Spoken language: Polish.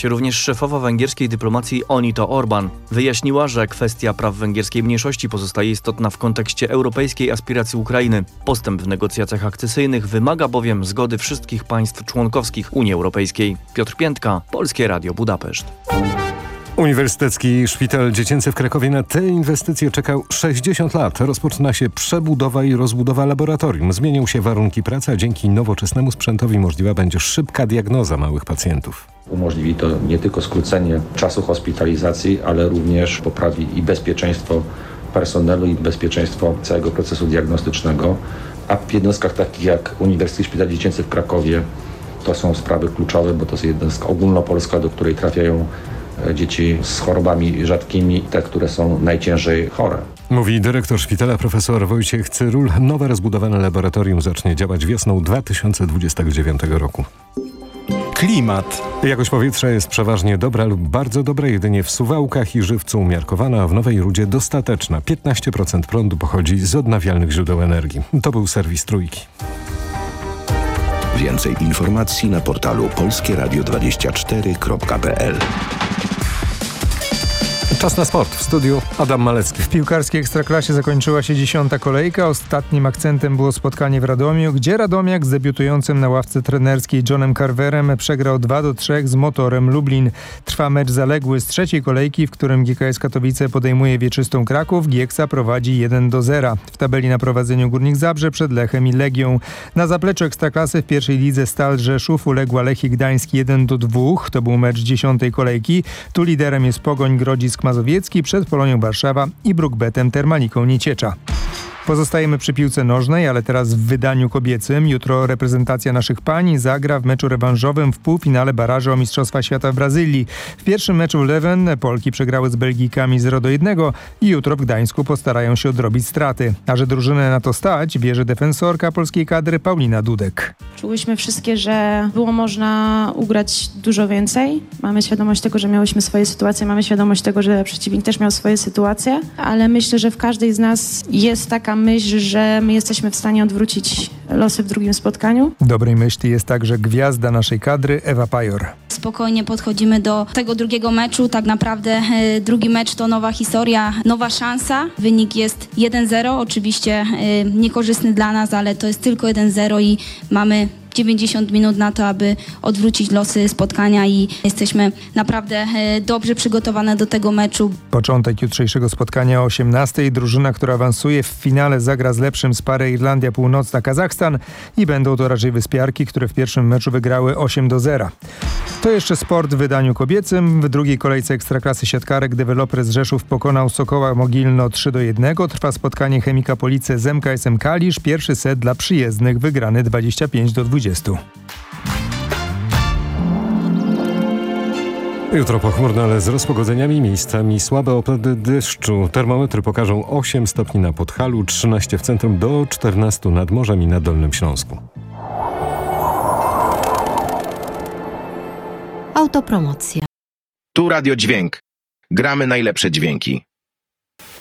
się również szefowa węgierskiej dyplomacji Onito Orbán. Wyjaśniła, że kwestia praw węgierskiej mniejszości pozostaje istotna w kontekście europejskiej aspiracji Ukrainy. Postęp w negocjacjach akcesyjnych wymaga bowiem zgody wszystkich państw członkowskich Unii Europejskiej. Piotr Piętka, Polskie Radio Budapeszt. Uniwersytecki Szpital Dziecięcy w Krakowie na te inwestycje czekał 60 lat. Rozpoczyna się przebudowa i rozbudowa laboratorium. Zmienią się warunki pracy, a dzięki nowoczesnemu sprzętowi możliwa będzie szybka diagnoza małych pacjentów. Umożliwi to nie tylko skrócenie czasu hospitalizacji, ale również poprawi i bezpieczeństwo personelu i bezpieczeństwo całego procesu diagnostycznego. A w jednostkach takich jak Uniwersytecki Szpital Dziecięcy w Krakowie to są sprawy kluczowe, bo to jest jednostka ogólnopolska, do której trafiają dzieci z chorobami rzadkimi, te, które są najciężej chore. Mówi dyrektor szpitala profesor Wojciech Cyrul. Nowe rozbudowane laboratorium zacznie działać wiosną 2029 roku. Klimat. Jakość powietrza jest przeważnie dobra lub bardzo dobra, jedynie w Suwałkach i Żywcu umiarkowana, a w Nowej Rudzie dostateczna. 15% prądu pochodzi z odnawialnych źródeł energii. To był serwis Trójki. Więcej informacji na portalu polskieradio24.pl. Czas na sport. W studiu Adam Malecki. W piłkarskiej Ekstraklasie zakończyła się 10. kolejka. Ostatnim akcentem było spotkanie w Radomiu, gdzie Radomiak z debiutującym na ławce trenerskiej Johnem Carverem przegrał 2-3 z Motorem Lublin. Trwa mecz zaległy z trzeciej kolejki, w którym GKS Katowice podejmuje Wieczystą Kraków. Gieksa prowadzi 1-0. W tabeli na prowadzeniu Górnik Zabrze przed Lechem i Legią. Na zapleczu Ekstraklasy w pierwszej lidze Stal Rzeszów uległa Lechii Gdańsk 1-2. To był mecz 10. kolejki. Tu liderem jest Pogoń Grodzisk Mazowiecki przed Polonią Warszawa i Brookbetem Termaliką Nieciecza. Pozostajemy przy piłce nożnej, ale teraz w wydaniu kobiecym. Jutro reprezentacja naszych pań zagra w meczu rewanżowym w półfinale barażu o Mistrzostwa Świata w Brazylii. W pierwszym meczu w Leuven Polki przegrały z Belgijkami 0-1 i jutro w Gdańsku postarają się odrobić straty. A że drużynę na to stać, wierzy defensorka polskiej kadry Paulina Dudek. Czułyśmy wszystkie, że było można ugrać dużo więcej. Mamy świadomość tego, że miałyśmy swoje sytuacje, mamy świadomość tego, że przeciwnik też miał swoje sytuacje, ale myślę, że w każdej z nas jest taka myśl, że my jesteśmy w stanie odwrócić losy w drugim spotkaniu. Dobrej myśli jest także gwiazda naszej kadry Ewa Pajor. Spokojnie podchodzimy do tego drugiego meczu. Tak naprawdę drugi mecz to nowa historia, nowa szansa. Wynik jest 1-0. Oczywiście niekorzystny dla nas, ale to jest tylko 1-0 i mamy 90 minut na to, aby odwrócić losy spotkania i jesteśmy naprawdę dobrze przygotowane do tego meczu. Początek jutrzejszego spotkania o 18:00. Drużyna, która awansuje w finale, zagra z lepszym z pary Irlandia Północna-Kazachstan i będą to raczej wyspiarki, które w pierwszym meczu wygrały 8-0. To jeszcze sport w wydaniu kobiecym. W drugiej kolejce Ekstraklasy siatkarek deweloper z Rzeszów pokonał Sokoła Mogilno 3-1. Trwa spotkanie Chemika Police z MKS-em Kalisz. Pierwszy set dla przyjezdnych wygrany 25-20. Jutro pochmurno, ale z rozpogodzeniami, miejscami słabe opady deszczu. Termometry pokażą 8 stopni na Podhalu, 13 w centrum, do 14 nad morzem i na Dolnym Śląsku. Autopromocja. Tu Radio Dźwięk. Gramy najlepsze dźwięki.